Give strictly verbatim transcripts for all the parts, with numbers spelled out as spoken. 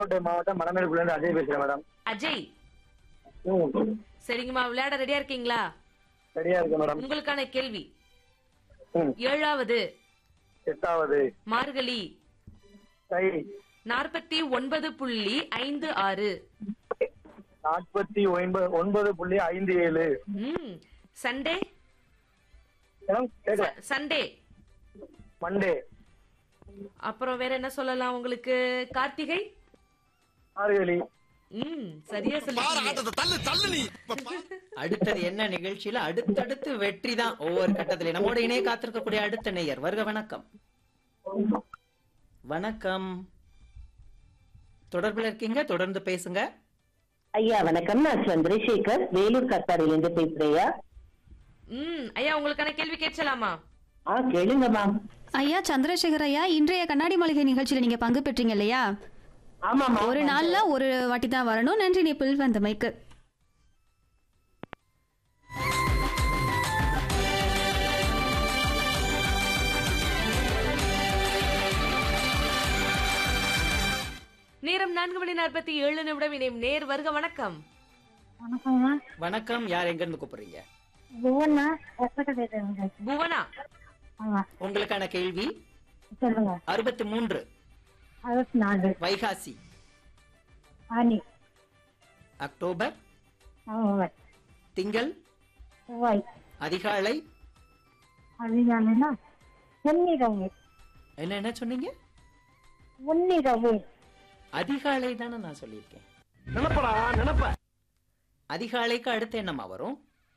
புதுக்கோட்டை மாவட்டம் மணமேல்குள்ள இருந்து அஜய் பேசுறேன் மேடம். அஜய், ம், சரிங்கம்மா, விளையாட ரெடியா இருக்கீங்களா? சரியா இருக்கு மேடம். உங்களுக்கான கேள்வி. ம், ஏழாவது எட்டாவது மார்கழி தை நாற்பத்தி ஒன்பது புள்ளி ஐந்து ஆறு. நாற்பத்தி ஒன்பது ஒன்பது புள்ளி ஐந்து ஏழு. ம் சண்டே மேடம் கேட்கல. ச- சண்டே. மண்டே அப்புறம் வேற என்ன சொல்லலாம் உங்களுக்கு? கார்த்திகை. மார்கழி. ம் சரியா சொல்லிட்டீங்க. அடுத்தது என்ன நிகழ்ச்சியில அடுத்தடுத்து வெற்றி தான் ஒவ்வொரு கட்டத்திலே. நம்மோட இணைய காத்திருக்கக்கூடிய அடுத்த நேயர் வருக. வணக்கம். வணக்கம், தொடர்புல இருக்கீங்க, தொடர்ந்து பேசுங்க. ஐயா வணக்கம், நான் சந்திரசேகர் வேலூர் கத்தாரிலிருந்து பேசுறேயா. ம் ஐயா, உங்களுக்கான கேள்வி கேட்கலாமா? ஆ கேளுங்கம்மா. ஐயா சந்திரசேகர் ஐயா, இன்றைய கண்ணாடி மாளிகை நிகழ்ச்சியில நீங்க பங்கு பெற்றீங்க இல்லையா? ஆமாமா. ஒரு நாள்ல ஒரு வாட்டி தான் வரணும். நன்றி நிப்பிள் வந்தமைக்கு. நேரம் நான்கு மணி நாற்பத்தி ஏழு நிமிடம். இணையும் நேர் வருக. வணக்கம். வணக்கம்மா. வணக்கம், யார் எங்க இருந்து கூப்பிடுறீங்க? புவனா ரெஸ்பெக்ட் பேசுறேங்க. புவனா, ஆமா உங்களுக்கான கேள்வி. சொல்லுங்க. அறுபத்தி மூன்று அறுபத்தி நாலு வைகாசி ஆனி அக்டோபர் நவம்பர் திங்கள் செவ்வாய் அதிகாலை. அதுதானா பொன்னிரவு. என்ன என்ன சொன்னீங்க? பொன்னிரவு. அதிகாலை தானே நான் சொல்லியிருக்கேன். நினைப்படா நினைப்ப. அதிகாலைக்கு அடுத்து என்னமா வரும்?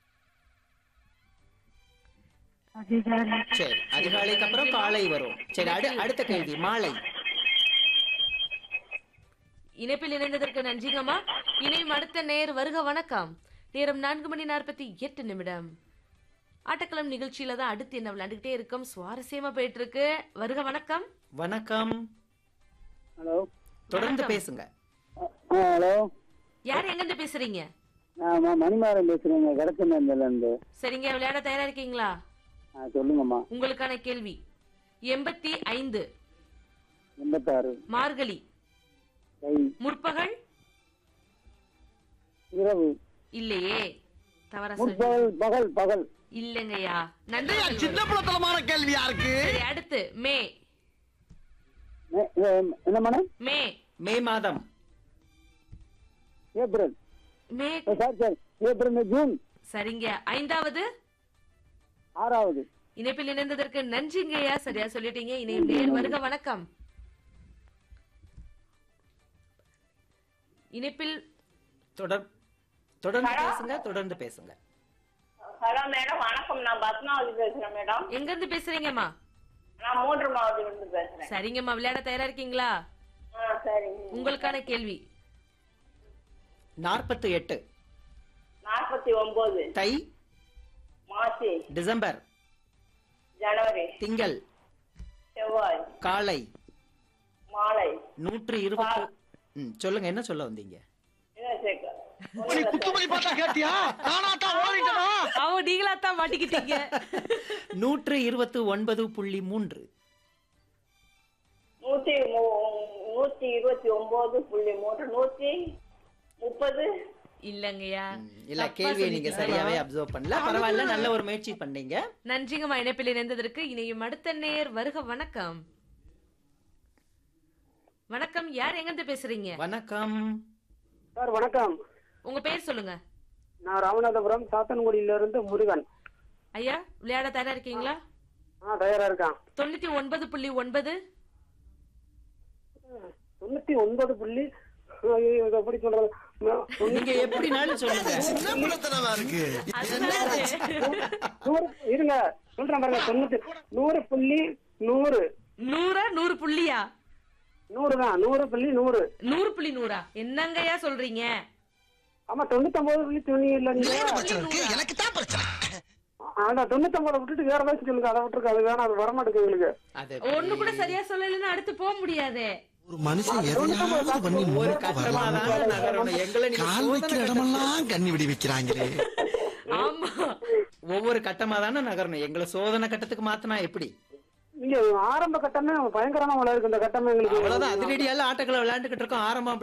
அதிகாலை. சரி, அதிகாலைக்கு அப்புறம் காலை வரும். சரி, அடு அடுத்த கேள்வி மாலை. இணைப்பில் இணைந்ததற்கு நன்றிங்கம்மா. இணையும் அடுத்த நேர் வருக. வணக்கம். நேரம் நான்கு மணி நாற்பத்தி எட்டு நிமிடம். ஆட்டக்களம் நிகழ்ச்சியில தான் அடுத்து என்ன விளையாண்டுகிட்டே இருக்கோம். சுவாரஸ்யமா போயிட்டு இருக்கு. வருக. வணக்கம். வணக்கம், ஹலோ. தொடர்ந்து வணக்கம். பேசுங்க. ஹலோ. யார் எங்க இருந்து பேசுறீங்க? நான் மணிமாறன் பேசுறேங்க, கடத்தனேந்தில இருந்து. சரிங்க, விளையாட தயாரா இருக்கீங்களா? சொல்லுங்கம்மா. உங்களுக்கான கேள்வி. எண்பத்தி ஐந்து எண்பத்தாறு மார்கழி தை முற்பகல். இரவு இல்லையே, தவறா சொல்லி. முற்பகல் பகல் பகல். இல்லங்கய்யா, நன்றி. சின்ன புலத்தனமான கேள்வியா இருக்கு. சரி, அடுத்து மே. மே- ஏ- என்ன மேடம்? மே மே மாதம். ஏப்ரல். மே ஏ, sorry sorry April May June. சரிங்க. ஐந்தாவது ஆறாவது. இணைப்பில் இணைந்ததற்கு நன்றிங்கய்யா, சரியா சொல்லிட்டீங்க. இணையம் நேர் வருக. வணக்கம். இணைப்பில் தொடர் தொடர்ந்து பேசுங்க, தொடர்ந்து பேசுங்க. ஹலோ மேடம், வணக்கம். நான் பத்மாவதி பேசுறேன் மேடம். எங்க இருந்து பேசுறீங்கம்மா? நான் மூன்று மாவட்டத்துல இருந்து பேசுறேன். சரிங்கம்மா, விளையாட தயாரா இருக்கீங்களா? ஆ சரிங்க. உங்களுக்கான கேள்வி. நாற்பத்தி எட்டு நாற்பத்தி ஒன்பது தை மாசி டிசம்பர் ஜனவரி திங்கள் செவ்வாய் காலை மாலை நூற்று இருபத்து. ம், சொல்லுங்க, என்ன சொல்ல வந்தீங்க? என்ன சேர்க்க நீ குத்துமணி பார்த்தா கேட்டியா? நானாட்டா ஓடிட்டனா? அவ நீங்களா தான் மாட்டிக்கிட்டீங்க. நூற்று இருபத்து ஒன்பது புள்ளி மூன்று. நூத்தி மு- நூத்தி இருபத்தி ஒன்பது புள்ளி மூன்று நூத்தி முப்பது. இல்லங்கய்யா, இல்ல, தப்பா கேள்வியை நீங்க சொல்லிட்டீங்க. சரியாவே அப்சர்வ் பண்ணல. பரவாயில்ல, நல்ல ஒரு முயற்சி பண்ணீங்க. நன்றிங்கம்மா, இணைப்பில் இணைந்ததற்கு. இணையும் அடுத்த நேர் வருக. வணக்கம். வணக்கம், யார் எங்க இருந்து பேசுறீங்க? வணக்கம். சார் வணக்கம். உங்க பேர் சொல்லுங்க. நான் ராமநாதபுரம் சாத்தன்குடியில இருந்து முருகன். ஐயா, விளையாட தயாரா இருக்கீங்களா? ஆ தயாரா இருக்கான். தொண்ணூத்தி ஒன்பது புள்ளி ஒன்பது தொண்ணூத்தி ஒன்பது புள்ளி ஐயோ, இதை எப்படி சொல்றது? நீங்க எப்படினாலும் சொல்லுங்க. சின்ன புலத்தனமா இருக்கு. நூறு இருங்க சொல்றேன் பாருங்க. தொண்ணூத்தி நூறு புள்ளி நூறு. நூறா? நூறு புள்ளியா? நூறு தான், நூறு புள்ளி நூறு. நூறு புள்ளி நூறா? என்னங்கய்யா சொல்றீங்க? ஆமா, தொண்ணூத்தி ஒன்பது புள்ளி தொண்ணூறு இல்ல நீங்க. பிரச்சனை இருக்கு, எனக்கு தான் பிரச்சனை. ஆனா தொண்ணூத்தி ஒன்பதை விட்டுட்டு வேற ஏதாச்சும் சொல்லுங்க. அதை விட்டுருக்கு, அது வேணாம், அது வரமாட்டேங்குது எங்களுக்கு. அது ஒண்ணு கூட சரியா சொல்லலைன்னா அடுத்து போக முடியாதே. ஒரு மனுஷன் எதையாவது பண்ணி ஒரு முன்னுக்கு கட்டமா வரலாம். தானே நகரணும். எங்களை நீங்க கால் வைக்கிற சோதனை இடமெல்லாம் கண்ணி விடி வைக்கிறாங்களே. ஆமா, ஒவ்வொரு கட்டமா தானே நகரணும். எங்களை சோதனை கட்டத்துக்கு மாத்தினா எப்படி? இங்க ஆரம்ப கட்டமே பயங்கரமா விளையாடுக்கு இந்த கட்டமே எங்களுக்கு அவ்வளவுதான் அதிரடியால ஆட்டங்களை விளையாண்டுகிட்டு இருக்கோம் ஆரம்பம்